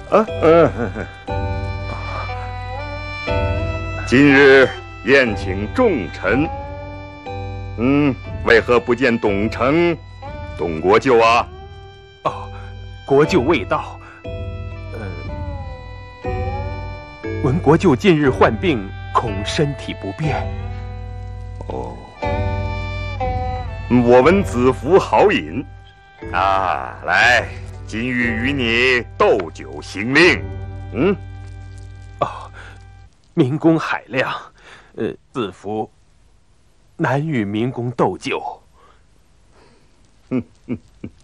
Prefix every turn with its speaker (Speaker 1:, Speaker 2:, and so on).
Speaker 1: 今日宴请众臣，为何不见董承、董国舅啊？
Speaker 2: 哦，国舅未到。闻国舅近日患病，恐身体不便。
Speaker 1: 哦，我闻子服好饮，来，今欲与你斗酒行令。
Speaker 2: 明公海量，子服难与明公斗酒。